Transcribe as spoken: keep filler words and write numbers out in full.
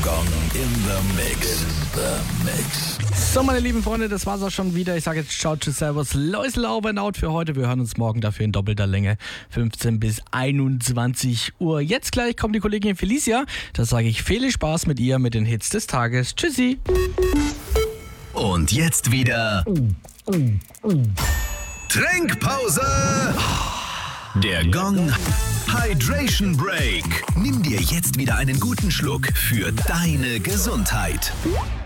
Gong in the Mix. In the Mix. So, meine lieben Freunde, das war's auch schon wieder. Ich sage jetzt ciao, tschüss, servus, Läusel, over and out für heute. Wir hören uns morgen dafür in doppelter Länge, fünfzehn bis einundzwanzig Uhr. Jetzt gleich kommt die Kollegin Felicia. Da sage ich viel Spaß mit ihr, mit den Hits des Tages. Tschüssi. Und jetzt wieder Trinkpause. Der Gong Hydration Break. Nimm dir jetzt wieder einen guten Schluck für deine Gesundheit.